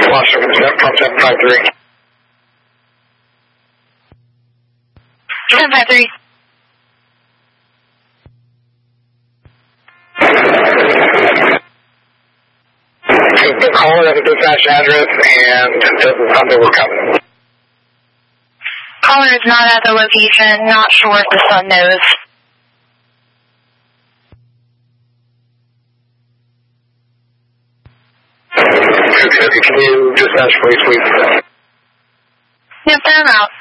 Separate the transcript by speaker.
Speaker 1: Lost 753.
Speaker 2: 753.
Speaker 1: The caller at the dispatch address and doesn't tell me we're coming.
Speaker 2: Caller is not at the location, not sure if the son knows.
Speaker 1: Can you dispatch police, please?
Speaker 2: Yep, they're out.